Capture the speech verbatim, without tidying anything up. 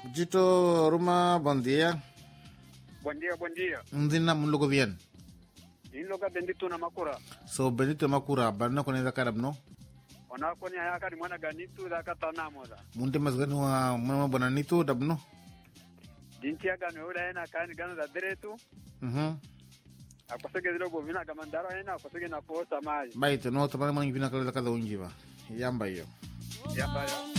Jito Ruma, bom dia. Bom dia, bom dia. Ndina mulugo bien. Inloga Benedito na Makura. So Benedito Makura, barna kone da karab no? Ona kone haya ni mwana ganitu da katana moda. Munte masgani wa mwana bonanitu dabno? Dinti ya gano ula ena kani gano da deretu. Mhm. Akosege zilo govina kamandaro ena akosege na posta mai. Baito no tamana mangi vina kala da kada unjiva. Yamba yo. Yamba yo.